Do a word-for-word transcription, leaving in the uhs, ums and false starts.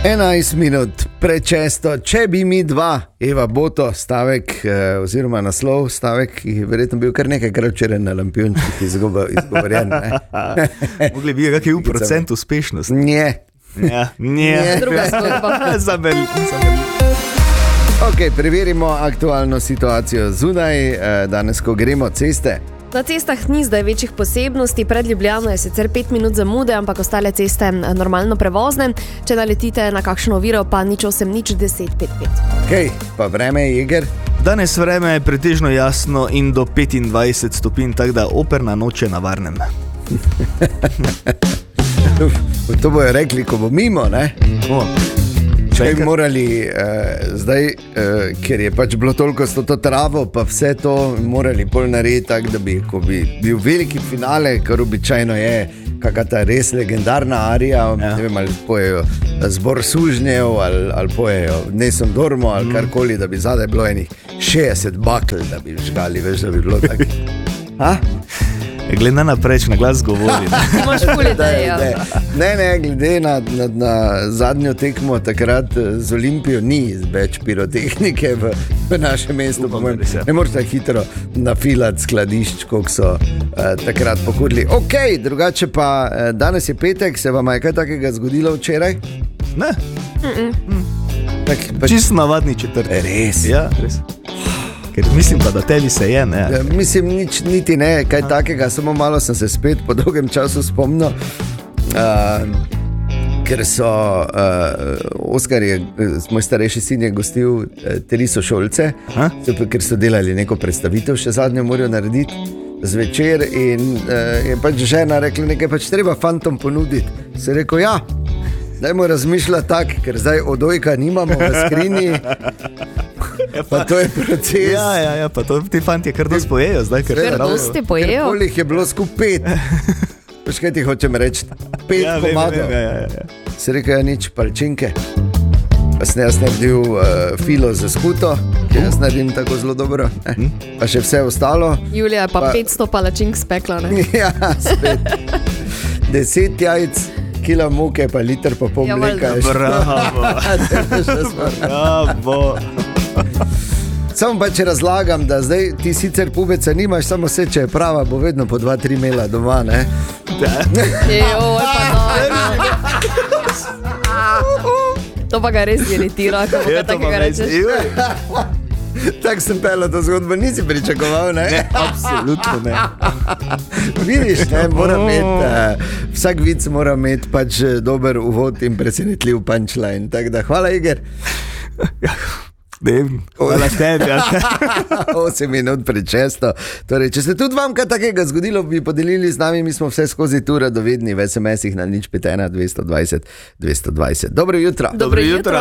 enajst minut prečesto, če bi mi dva, Eva Boto, stavek eh, oziroma naslov, stavek, ki je verjetno bil kar nekaj včeraj na Lampiončkih izgovorjen. Mogli bi kakaj v procent uspešnosti. Nje. Ja, nje. Druga zgodba. Zabel, zabel. Ok, preverimo aktualno situacijo zunaj, danes, ko gremo ceste. Na cestah ni zdaj večjih posebnosti, pred Ljubljano je sicer pet minut zamude, ampak ostale ceste normalno prevozne. Če naletite na kakšno oviro, pa nič osem, nič deset, pet, pet. Ok, pa vreme je, Jeger? Danes vreme je pretežno jasno in do petindvajset stopinj, tako da operna noč je na varnem. To bojo rekli, ko bo mimo, ne? O. Če bi morali uh, zdaj, uh, ker je pač bilo toliko s to travo, pa vse to morali pol narediti tako, da bi, ko bi bil veliki finale, kar običajno je, kakšna ta res legendarna arija, ja. Ne vem, ali pojejo Zbor sužnjev, ali, ali pojejo Nesom Dormo, ali mm. karkoli, da bi zadaj bilo enih šestdeset bakl, da bi žgali, veš, da bi bilo tako. Ha? Glede na napreč, na glas govori. Imaš ful idejo. Ne, ne, glede na, na, na zadnjo tekmo takrat z Olimpijo ni več pirotehnike v, v našem mestu. Upam, ne morete hitro nafilati skladišč, koliko so uh, takrat pohodili. Ok, drugače pa uh, danes je petek, se vam je kaj takega zgodilo včeraj? Ne. Mm-mm. Tak, pač... Čisto navadni četrtek. Res? Ja, res. Ker mislim pa, da tebi se je, ne? Ja, mislim, nič, niti ne, kaj takega, samo malo sem se spet po dolgem času spomnil, uh, ker so, uh, Oskar je, moj starejši sin je gostil uh, tri sošolce, so, ker so delali neko predstavitev, še zadnjo morajo narediti zvečer in uh, je pač žena rekla, nekaj pač treba fantom ponuditi. Se je rekel, ja, dajmo razmišljati tak, ker zdaj odojka nimamo v skrini. Pa, pa to je proces. Ja, ja, ja, pa to ti fanti kar dosti pojejo zdaj, ker Ker dosti pojejo. Ker je bilo skupaj pet. Veš, kaj ti hočem reči? Pet ja, komadov. Ja, ja, ja. Se rekel, ja, nič, palčinke. Pa sem jaz naredil uh, filo za skuto, ki jaz naredim tako zelo dobro. Eh. Pa še vse ostalo. Julija pa, pa petsto palačink spekla, ne? Ja, spet. Deset jajc, kila muke, pa liter pa pol ja, mleka. Bravo. Bravo. Samo pa če razlagam, da zdaj ti sicer pubeca nimaš, samo se, če je prava, bo vedno po dva, tri mela doma, ne? Joj, pa no. To pa ga res iritira, ko ga takega rečeš. Tak sem pel to zgodbo, nisi pričakoval, ne? Ne, absolutno ne. Vidiš, ne, mora imeti, uh, vsak vic mora imeti pač dober uvod in presenetljiv punchline. Tako da, hvala, Iger. Ne, hvala tebi. osem minut pred šesto. Torej, če se tudi vam kaj takega zgodilo, bi podelili z nami, mi smo vse skozi tu radovedni v es em esih na nič pet ena dvesto dvajset dvesto dvajset. Dobro jutro. Dobro jutro.